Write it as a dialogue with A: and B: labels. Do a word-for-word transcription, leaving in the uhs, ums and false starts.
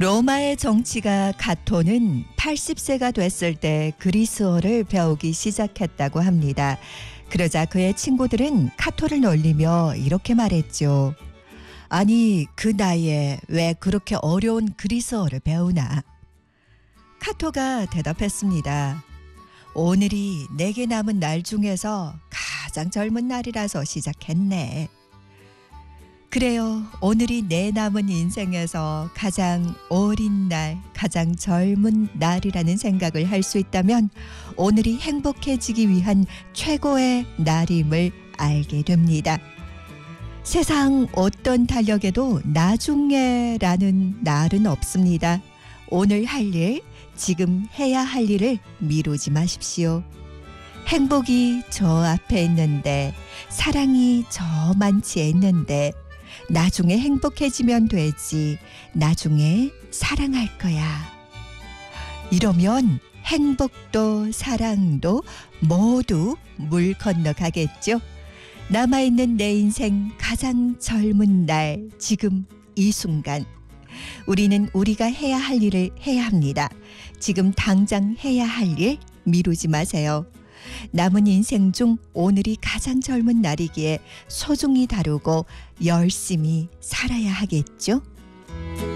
A: 로마의 정치가 가토는 팔십 세가 됐을 때 그리스어를 배우기 시작했다고 합니다. 그러자 그의 친구들은 카토를 놀리며 이렇게 말했죠. 아니, 그 나이에 왜 그렇게 어려운 그리스어를 배우나? 카토가 대답했습니다. 오늘이 내게 남은 날 중에서 가장 젊은 날이라서 시작했네. 그래요. 오늘이 내 남은 인생에서 가장 어린 날, 가장 젊은 날이라는 생각을 할 수 있다면 오늘이 행복해지기 위한 최고의 날임을 알게 됩니다. 세상 어떤 달력에도 나중에라는 날은 없습니다. 오늘 할 일, 지금 해야 할 일을 미루지 마십시오. 행복이 저 앞에 있는데, 사랑이 저 많지 않는데, 나중에 행복해지면 되지. 나중에 사랑할 거야. 이러면 행복도 사랑도 모두 물 건너가겠죠. 남아있는 내 인생 가장 젊은 날, 지금 이 순간. 우리는 우리가 해야 할 일을 해야 합니다. 지금 당장 해야 할 일 미루지 마세요. 남은 인생 중 오늘이 가장 젊은 날이기에 소중히 다루고 열심히 살아야 하겠죠?